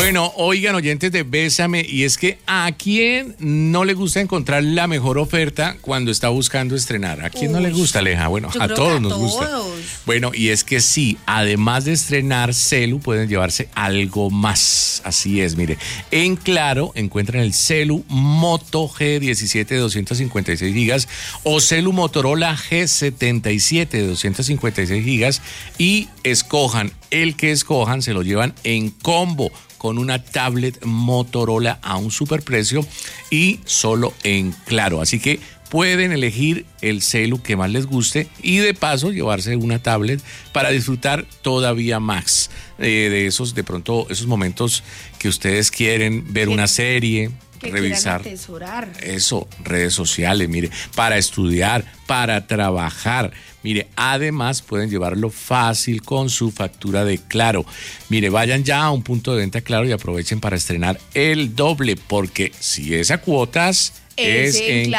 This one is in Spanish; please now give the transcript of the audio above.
Bueno, oigan, oyentes de Bésame, y es que ¿a quién no le gusta encontrar la mejor oferta cuando está buscando estrenar? ¿A quién no le gusta, Aleja? Bueno, a todos nos gusta. Bueno, y es que sí, además de estrenar celu, pueden llevarse algo más. Así es, mire. En Claro encuentran el celu Moto G17 de 256 gigas o celu Motorola G77 de 256 gigas y escojan el que escojan, se lo llevan en combo con una tablet Motorola a un superprecio y solo en Claro. Así que pueden elegir el celu que más les guste y de paso llevarse una tablet para disfrutar todavía más de esos, de pronto, esos momentos que ustedes quieren ver una serie, revisar eso, redes sociales, mire, para estudiar, para trabajar. Mire, además pueden llevarlo fácil con su factura de Claro. Mire, vayan ya a un punto de venta Claro y aprovechen para estrenar el doble, porque si es a cuotas, es en